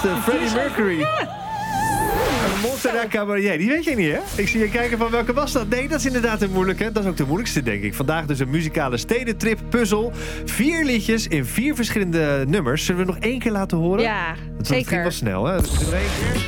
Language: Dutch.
laatste, Freddie Mercury. Montserrat Caballé, die weet je niet, hè? Ik zie je kijken van welke was dat? Nee, dat is inderdaad een moeilijke. Dat is ook de moeilijkste, denk ik. Vandaag dus een muzikale stedentrip-puzzel. 4 liedjes in 4 verschillende nummers. Zullen we nog 1 keer laten horen? Ja, Dat zeker. ging wel snel, hè? Dus we doen er 1 keer.